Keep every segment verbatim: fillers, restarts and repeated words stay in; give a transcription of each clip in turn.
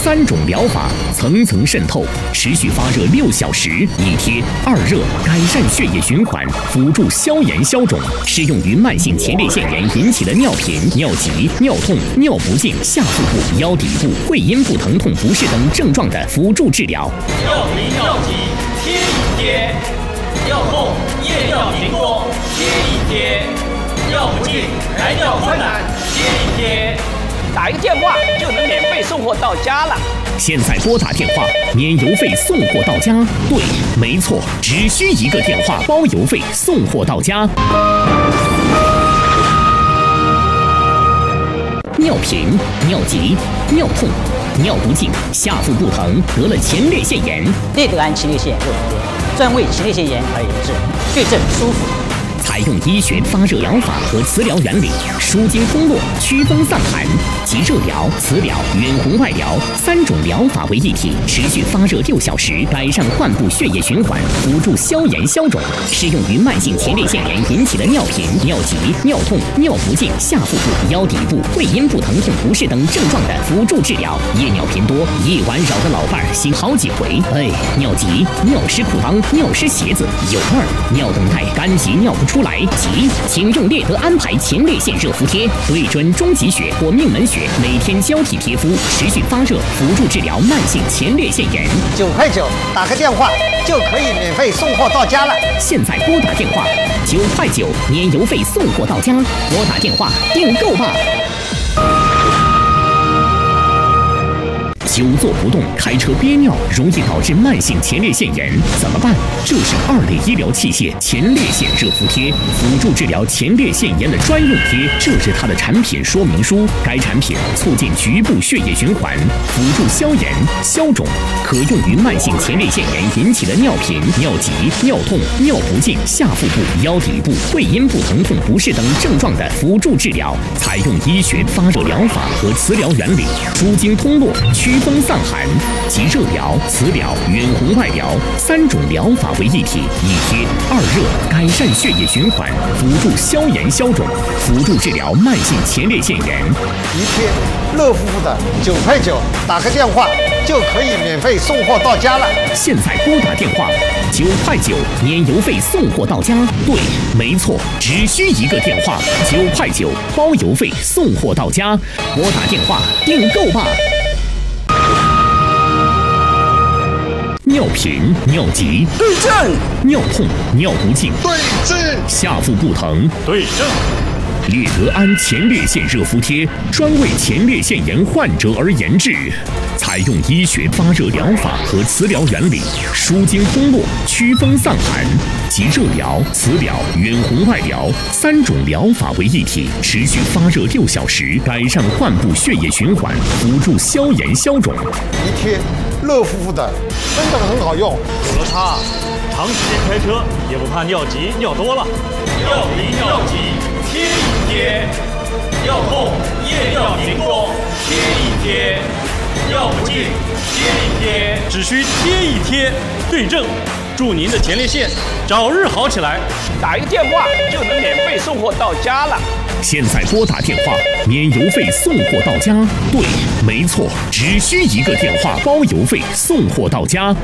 三种疗法，层层渗透，持续发热六小时，一贴二热，改善血液循环，辅助消炎消肿，适用于慢性前列腺炎引起的尿频、尿急、尿痛、尿不尽、下腹部、腰底部、会阴部疼痛不适等症状的辅助治疗。 尿频尿急贴一贴，尿痛夜尿频多贴一贴，尿不尽排尿困难贴一贴。 打一个电话就能免费送货到家了。 现在拨打电话，免邮费送货到家。对，没错，只需一个电话，包邮费送货到家。尿频、尿急、尿痛、尿不尽、下腹部疼，得了前列腺炎。 列德安前列腺热敷贴，专为前列腺炎而研制，对症舒服。 采用医学发热疗法和磁疗原理，舒筋通络、祛风散寒，集热疗、磁疗、远红外疗三种疗法为一体，持续发热六小时，改善患部血液循环，辅助消炎消肿，适用于慢性前列腺炎引起的尿频、尿急、尿痛、尿不尽、下腹部、腰底部、会阴部疼痛不适等症状的辅助治疗。夜尿频多，夜晚扰得老伴儿醒好几回，哎，尿急、尿湿裤裆、尿湿鞋子，有味儿，尿等待干急尿不出来，急，请用列德安排前列腺热敷贴，对准中极穴或命门穴，每天交替贴敷，持续发热，辅助治疗慢性前列腺炎。 九块九，打个电话就可以免费送货到家了。 现在拨打电话，九块九，免邮费送货到家。拨打电话订购吧。久坐不动，开车憋尿，容易导致慢性前列腺炎，怎么办？就是二类医疗器械前列腺热敷贴，辅助治疗前列腺炎的专用贴，这是它的产品说明书。该产品促进局部血液循环，辅助消炎消肿，可用于慢性前列腺炎引起的尿频、尿急、尿痛、尿不尽、下腹部、腰底部、会阴部疼痛不适等症状的辅助治疗。采用医学发热疗法和磁疗原理，舒筋通络、祛风散寒，集热疗、磁疗、远红外疗三种疗法为一体，一贴二热，改善血液循环，辅助消炎消肿，辅助治疗慢性前列腺炎。 一贴热敷敷的，九块九，打个电话就可以免费送货到家了。 现在拨打电话，九块九，免邮费送货到家。对，没错，只需一个电话，九块九，包邮费送货到家。拨打电话订购吧。尿频、尿急对症， 尿痛、尿不尽对症， 下腹部疼对症。 列德安前列腺热敷贴专为前列腺炎患者而研制，采用医学发热疗法和磁疗原理，舒筋通络、祛风散寒，集热疗、磁疗、远红外疗三种疗法为一体，持续发热六小时，改善患部血液循环，辅助消炎消肿。 一贴热敷敷的，真的很好用。 有了它，长时间开车也不怕尿急尿多了。尿频尿急贴一贴，尿痛夜尿频多贴一贴，尿不尽贴一贴，只需贴一贴，对症，祝您的前列腺早日好起来。 打一个电话就能免费送货到家了。 现在拨打电话，免邮费送货到家。对，没错，只需一个电话，包邮费送货到家。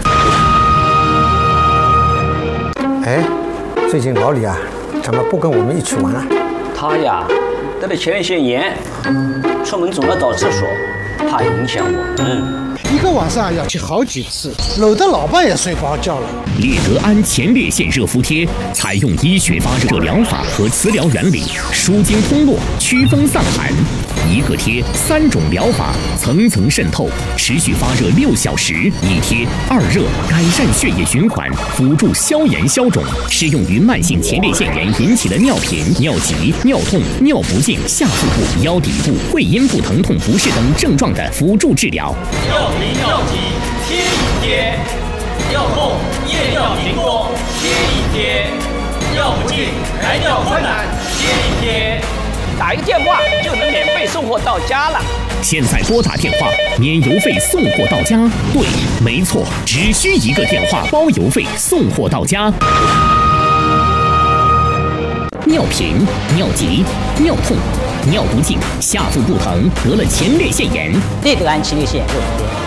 哎，最近老李啊，怎么不跟我们一起玩啊？ 他呀，得了前列腺炎，出门总要找厕所，怕影响我们。 一个晚上要去好几次，搂得老伴也睡不着觉了。 列德安前列腺热敷贴采用医学发热疗法和磁疗原理，舒筋通络、祛风散寒，一个贴三种疗法，层层渗透，持续发热六小时，一贴二热，改善血液循环，辅助消炎消肿，适用于慢性前列腺炎引起的尿频、尿急、尿痛、尿不尽、下腹部、腰底部、会阴部疼痛不适等症状的辅助治疗。 尿频尿急贴一贴，尿痛夜尿频多贴一贴，尿不尽排尿困难贴一贴。 打一个电话就能免费送货到家了。 现在拨打电话，免邮费送货到家。对，没错，只需一个电话，包邮费送货到家。尿频、尿急、尿痛、尿不尽、下腹部疼，得了前列腺炎。 列德安前列腺热敷贴。